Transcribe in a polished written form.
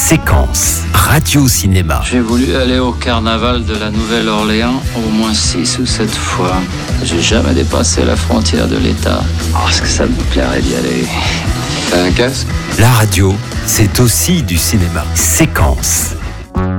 Séquence Radio-Cinéma. J'ai voulu aller au carnaval de la Nouvelle-Orléans au moins 6 ou 7 fois. J'ai jamais dépassé la frontière de l'État. Parce que ça me plairait d'y aller. T'as un casque ? La radio, c'est aussi du cinéma. Séquence